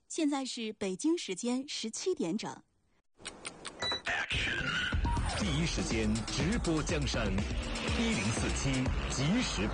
现在是北京时间17点整。 第一时间直播江山，1047即时